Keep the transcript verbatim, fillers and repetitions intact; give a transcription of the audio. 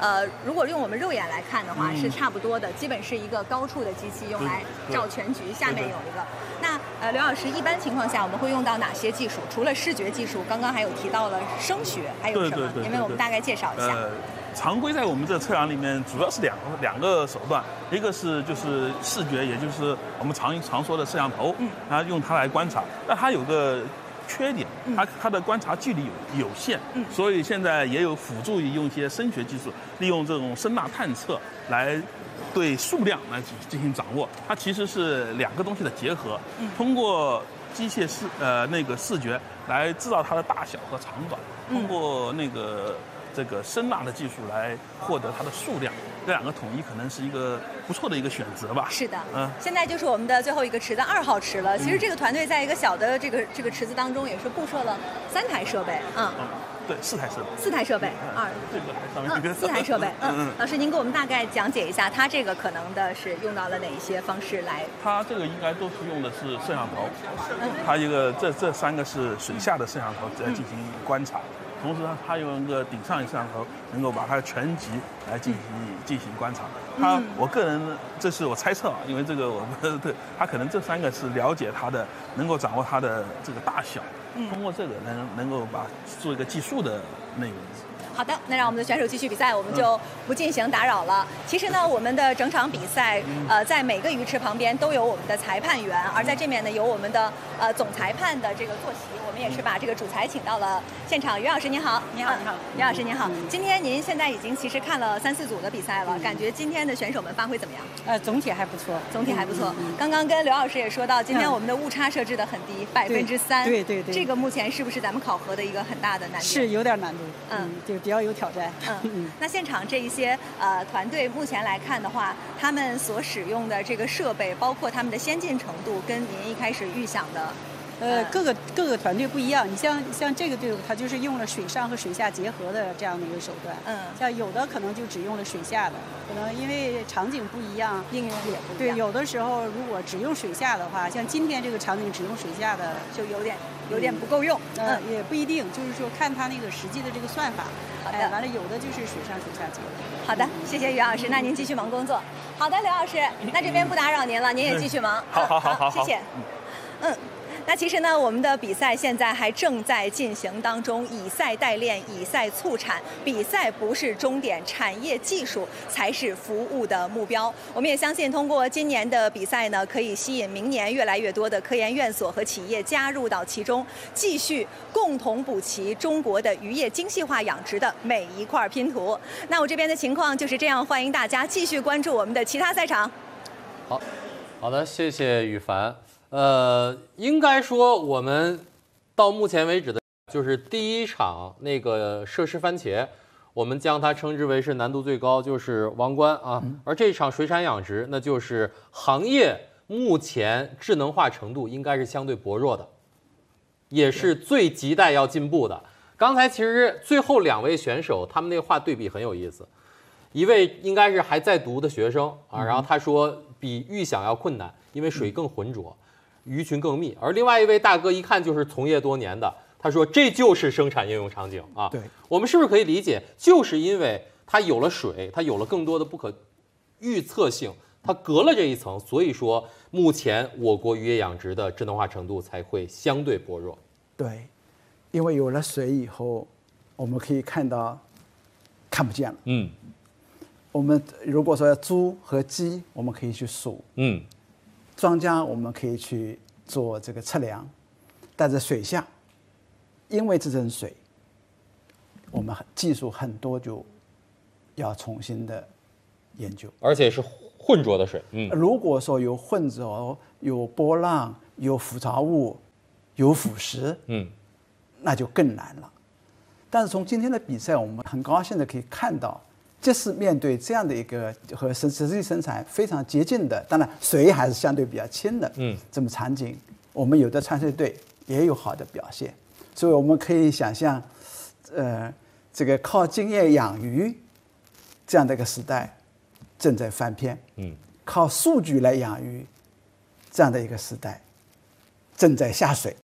呃，如果用我们肉眼来看的话，嗯、是差不多的，基本是一个高处的机器用来照全局，下面有一个。那呃，刘老师，一般情况下我们会用到哪些技术？除了视觉技术，刚刚还有提到了声学，还有什么？ 对对对对对因为我们大概介绍一下。呃常规在我们这个测量里面，主要是两个两个手段，一个是就是视觉，也就是我们常常说的摄像头，嗯，然后用它来观察。但它有个缺点，它它的观察距离有有限，嗯，所以现在也有辅助于用一些声学技术，利用这种声呐探测来对数量来进行掌握。它其实是两个东西的结合，嗯，通过机械视呃那个视觉来知道它的大小和长短，通过那个。这个声呐的技术来获得它的数量，这两个统一可能是一个不错的一个选择吧。 是的，嗯，现在就是我们的最后一个池子二号池了。其实这个团队在一个小的这个这个池子当中也是布设了三台设备，嗯， 嗯对，四台设备， 四台设备，二， 这个上面一个四台设备，嗯嗯。老师，您给我们大概讲解一下，它这个可能的是用到了哪一些方式来？ 它这个应该都是用的是摄像头，嗯，它一个这这三个是水下的摄像头来进行观察。同时呢，它用一个顶上摄像头，能够把它的全局来进行进行观察。它，我个人这是我猜测啊，因为这个我不对，它可能这三个是了解它的，能够掌握它的这个大小，通过这个能能够把做一个计数的内容。 好的，那让我们的选手继续比赛，我们就不进行打扰了。其实呢，我们的整场比赛，呃，在每个鱼池旁边都有我们的裁判员，而在这面呢有我们的呃总裁判的这个坐席。我们也是把这个主裁请到了现场。于老师您好， 你好，你好， 于老师您好。今天您现在已经其实看了三四组的比赛了，感觉今天的选手们发挥怎么样？ 呃，总体还不错， 总体还不错。刚刚跟刘老师也说到，今天我们的误差设置的很低，百分之三。 对对对。 这个目前是不是咱们考核的一个很大的难度？ 是有点难度，嗯，就比较有挑战。 嗯，那现场这一些呃团队目前来看的话，他们所使用的这个设备，包括他们的先进程度，跟您一开始预想的。 呃，各个各个团队不一样。你像像这个队伍，它就是用了水上和水下结合的这样的一个手段。嗯，像有的可能就只用了水下的，可能因为场景不一样， 应用也不一样。 对，有的时候如果只用水下的话，像今天这个场景只用水下的， 就有点有点不够用。 嗯，也不一定，就是说看他那个实际的这个算法。 好的， 完了有的就是水上水下结合。 好的，谢谢于老师，那您继续忙工作。好的，刘老师，那这边不打扰您了，您也继续忙。 好好好好， 谢谢。嗯。那其实呢，我们的比赛现在还正在进行当中，以赛代练，以赛促产。比赛不是终点，产业技术才是服务的目标。我们也相信，通过今年的比赛呢，可以吸引明年越来越多的科研院所和企业加入到其中，继续共同补齐中国的渔业精细化养殖的每一块拼图。那我这边的情况就是这样，欢迎大家继续关注我们的其他赛场。 好，好的，谢谢羽凡。呃，应该说我们到目前为止的，就是第一场那个设施番茄，我们将它称之为是难度最高，就是王冠啊。嗯、而这场水产养殖，那就是行业目前智能化程度应该是相对薄弱的，也是最亟待要进步的。刚才其实最后两位选手他们那话对比很有意思，一位应该是还在读的学生啊，然后他说比预想要困难，因为水更浑浊。鱼群更密，而另外一位大哥一看就是从业多年的，他说这就是生产应用场景啊。 对， 我们是不是可以理解，就是因为它有了水，它有了更多的不可预测性，它隔了这一层，所以说目前我国渔业养殖的智能化程度才会相对薄弱。 对，因为有了水以后，我们可以看到看不见了。嗯，我们如果说猪和鸡，我们可以去数。嗯。庄稼我们可以去做这个测量，但是水下，因为这种水，我们技术很多就要重新的研究， 而且是浑浊的水。嗯， 如果说有混浊、有波浪、有腐杂物、有腐蚀，嗯，那就更难了。但是从今天的比赛，我们很高兴的可以看到。这是面对这样的一个和实实际生产非常接近的，当然水还是相对比较轻的，嗯，这么场景，我们有的参赛队也有好的表现，所以我们可以想象，呃，这个靠经验养鱼这样的一个时代正在翻篇，嗯，靠数据来养鱼这样的一个时代正在下水。